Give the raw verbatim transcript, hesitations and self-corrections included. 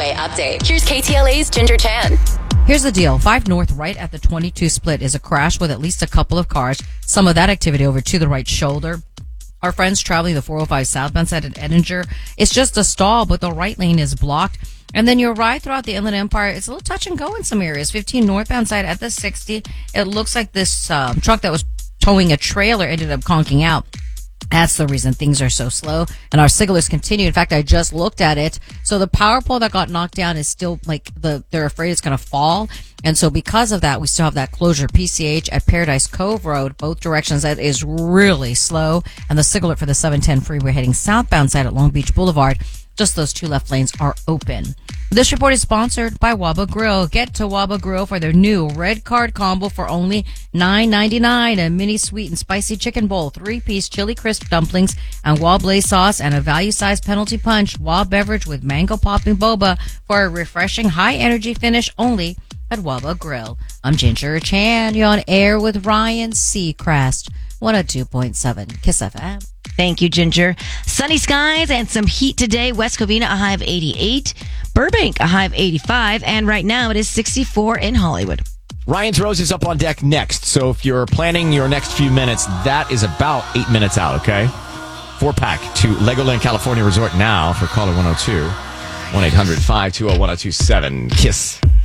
Freeway update. Here's K T L A's Ginger Chan. Here's the deal. five North, right at the twenty-two split, is a crash with at least a couple of cars. Some of that activity over to the right shoulder. Our friends traveling the four oh five southbound side at Edinger, it's just a stall, but the right lane is blocked. And then your ride throughout the Inland Empire, it's a little touch and go in some areas. fifteen northbound side at the sixty, it looks like this um, truck that was towing a trailer ended up conking out. That's the reason things are so slow. And our signalers continue. In fact, I just looked at it. So the power pole that got knocked down is still like the, they're afraid it's going to fall. And so because of that, we still have that closure. P C H at Paradise Cove Road, both directions, that is really slow. And the signaler for the seven ten freeway heading southbound side at Long Beach Boulevard, just those two left lanes are open. This report is sponsored by Waba Grill. Get to Waba Grill for their new red card combo for only nine ninety-nine. A mini sweet and spicy chicken bowl, three-piece chili crisp dumplings, and Wablaze sauce, and a value-sized penalty punch. Wab beverage with mango popping boba for a refreshing high-energy finish only at Waba Grill. I'm Ginger Chan. You're on air with Ryan Seacrest. one oh two point seven Kiss F M. Thank you, Ginger. Sunny skies and some heat today. West Covina, a high of eighty-eight. Burbank, a high of eighty-five. And right now it is sixty-four in Hollywood. Ryan's Rose is up on deck next. So if you're planning your next few minutes, that is about eight minutes out, okay? Four pack to Legoland California Resort now for caller one oh two. one eight hundred five two zero one zero two seven. Kiss.